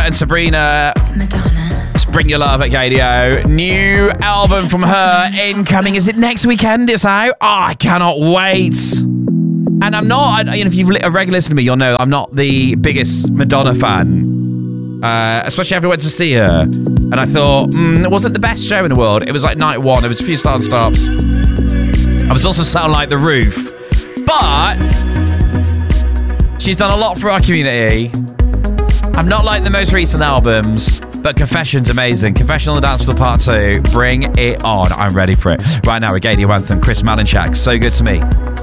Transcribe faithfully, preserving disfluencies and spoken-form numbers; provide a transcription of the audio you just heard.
and Sabrina. Madonna. Bring Your Love at Gadio. New album from her incoming. Is it next weekend it's out? Oh, I cannot wait. And I'm not, you know, if you've a regular listener to me, you'll know I'm not the biggest Madonna fan. Uh, especially after I went to see her. And I thought, mm, it wasn't the best show in the world. It was like night one. There was a few start and stops. I was also sound like The Roof. But she's done a lot for our community. I'm not like the most recent albums, but Confession's amazing. Confession on the Dance Floor Part two. Bring it on. I'm ready for it. Right now, with Gadio Anthem, Chris Malinchak. So good to me.